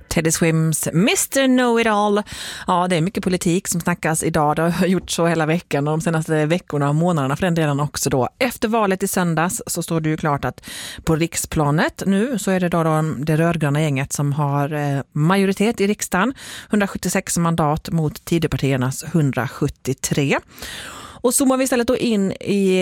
Teddy Swims Mr. Know-It-All. Ja, det är mycket politik som snackas idag. Det har gjort så hela veckan och de senaste veckorna och månaderna för den delen också då. Efter valet i söndags så står det ju klart att på riksplanet nu så är det då det rödgröna gänget som har majoritet i riksdagen. 176 mandat mot Tidöpartiernas 173. Och zoomar vi istället då in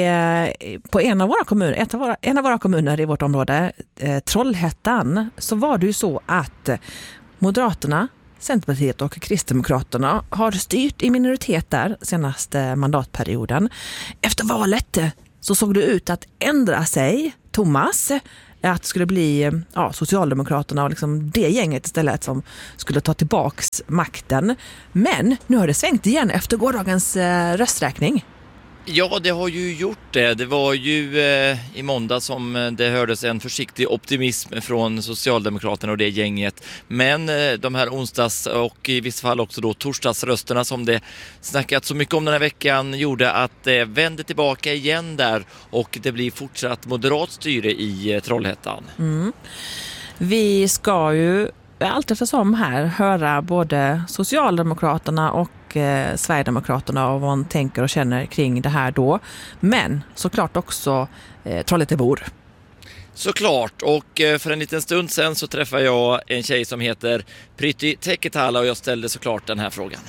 på en av våra kommuner i vårt område, Trollhättan, så var det ju så att Moderaterna, Centerpartiet och Kristdemokraterna har styrt i minoritet där senaste mandatperioden. Efter valet så såg det ut att ändra sig, Thomas, att det skulle bli Socialdemokraterna och liksom det gänget istället som skulle ta tillbaks makten. Men nu har det svängt igen efter gårdagens rösträkning. Ja, det har ju gjort det. Det var ju i måndag som det hördes en försiktig optimism från Socialdemokraterna och det gänget. Men de här onsdags och i vissa fall också då torsdagsrösterna som det snackat så mycket om den här veckan gjorde att det vände tillbaka igen där och det blir fortsatt moderat styre i Trollhättan. Mm. Vi ska ju allt eftersom här höra både Socialdemokraterna och Sverigedemokraterna och vad man tänker och känner kring det här då. Men såklart också Trollhättebor. Såklart, och för en liten stund sen så träffade jag en tjej som heter Priti Teketala och jag ställde såklart den här frågan.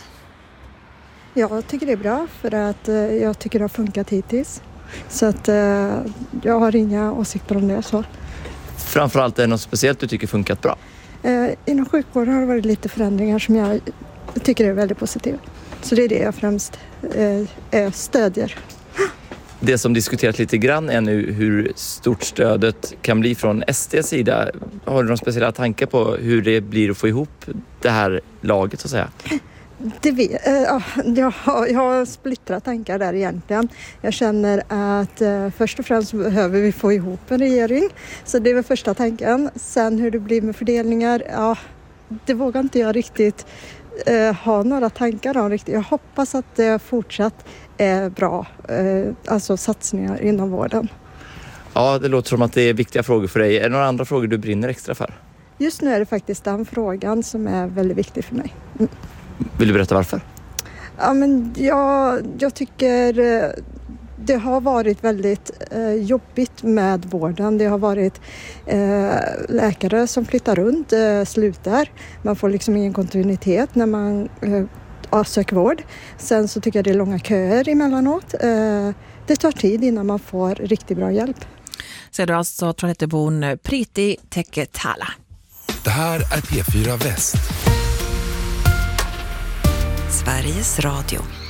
Jag tycker det är bra för att jag tycker det har funkat hittills. Så att jag har inga åsikter om det så. Framförallt är det något speciellt du tycker funkat bra? Inom sjukvården har det varit lite förändringar som jag tycker är väldigt positiva. Så det är det jag främst stödjer. Det som diskuteras lite grann är nu hur stort stödet kan bli från SD:s sida. Har du några speciella tankar på hur det blir att få ihop det här laget så att säga? Jag har splittrat tankar där egentligen. Jag känner att först och främst behöver vi få ihop en regering. Så det är väl första tanken. Sen hur det blir med fördelningar, det vågar inte jag riktigt ha några tankar om riktigt. Jag hoppas att det fortsatt är bra, alltså satsningar inom vården. Ja, det låter som att det är viktiga frågor för dig. Är det några andra frågor du brinner extra för? Just nu är det faktiskt den frågan som är väldigt viktig för mig. Mm. Vill du berätta varför? Ja, men jag tycker det har varit väldigt jobbigt med vården. Det har varit läkare som flyttar runt, slutar. Man får liksom ingen kontinuitet när man söker vård. Sen så tycker jag det är långa köer emellanåt. Det tar tid innan man får riktigt bra hjälp. Så är det alltså Trollhättebon Priti Teketala. Det här är P4 Väst. Sveriges Radio.